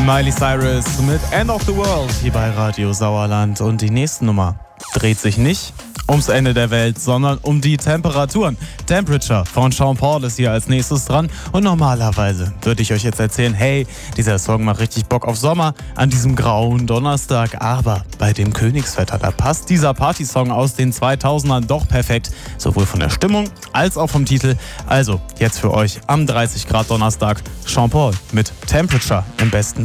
Miley Cyrus mit End of the World hier bei Radio Sauerland. Und die nächste Nummer dreht sich nicht ums Ende der Welt, sondern um die Temperaturen. Temperature von Sean Paul ist hier als nächstes dran. Und normalerweise würde ich euch jetzt erzählen, hey, dieser Song macht richtig Bock auf Sommer an diesem grauen Donnerstag. Aber bei dem Königswetter, da passt dieser Partysong aus den 2000ern doch perfekt. Sowohl von der Stimmung als auch vom Titel. Also jetzt für euch am 30 Grad Donnerstag Sean Paul mit Temperature im besten